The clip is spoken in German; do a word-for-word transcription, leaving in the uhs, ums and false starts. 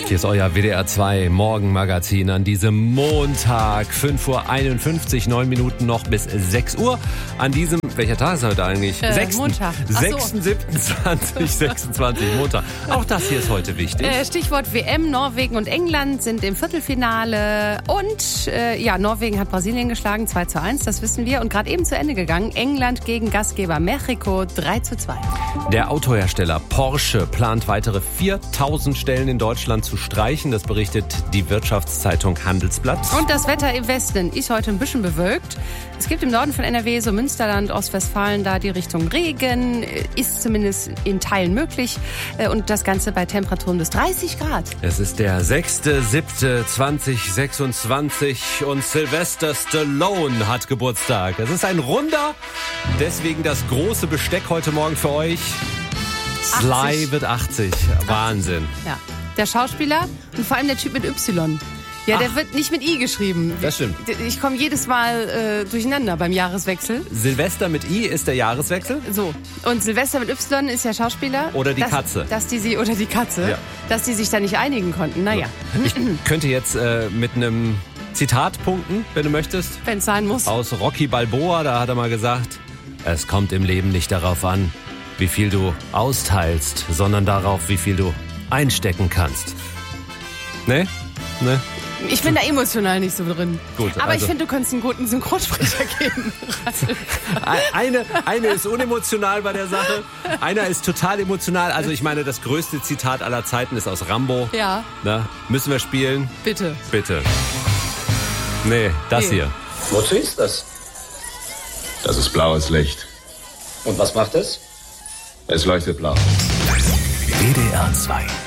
Hier ist euer W D R zwei Morgenmagazin an diesem Montag, fünf Uhr einundfünfzig, neun Minuten noch bis sechs Uhr. An diesem, welcher Tag ist heute eigentlich? Äh, sechsten Montag. Ach so. sechsten siebten zwanzig sechsundzwanzig, Montag. Auch das hier ist heute wichtig. Äh, Stichwort W M, Norwegen und England sind im Viertelfinale und äh, ja, Norwegen hat Brasilien geschlagen, zwei zu eins, das wissen wir. Und gerade eben zu Ende gegangen, England gegen Gastgeber Mexiko, drei zu zwei. Der Autohersteller Porsche plant weitere viertausend Stellen in Deutschland zu streichen. Das berichtet die Wirtschaftszeitung Handelsblatt. Und das Wetter im Westen ist heute ein bisschen bewölkt. Es gibt im Norden von N R W, so Münsterland, Ostwestfalen, da die Richtung Regen. Ist zumindest in Teilen möglich. Und das Ganze bei Temperaturen bis dreißig Grad. Es ist der sechste siebte zweitausendsechsundzwanzig und Sylvester Stallone hat Geburtstag. Es ist ein runder, deswegen das große Besteck heute Morgen für euch. Sly achtzig. wird achtzig. Wahnsinn. Ja, der Schauspieler und vor allem der Typ mit Y. Ja, der Ach. wird nicht mit I geschrieben. Das stimmt. Ich komme jedes Mal äh, durcheinander beim Jahreswechsel. Silvester mit I ist der Jahreswechsel. So. Und Silvester mit Y ist der Schauspieler. Oder die dass, Katze. Dass die sie, oder die Katze. Ja. Dass die sich da nicht einigen konnten. Naja, Ich könnte jetzt äh, mit einem Zitat punkten, wenn du möchtest. wenn es sein muss. Aus Rocky Balboa, da hat er mal gesagt, es kommt im Leben nicht darauf an, wie viel du austeilst, sondern darauf, wie viel du einstecken kannst. Ne? Ne? Ich bin da emotional nicht so drin. Gut, Aber also- ich finde, du könntest einen guten Synchronsprecher geben. Eine, eine ist unemotional bei der Sache, einer ist total emotional. Also ich meine, das größte Zitat aller Zeiten ist aus Rambo. Ja, Na, müssen wir spielen? bitte. Bitte. Nee, das Nee. hier. Wozu ist das? Das ist blaues Licht. Und was macht es? Es leuchtet blau. W D R zwei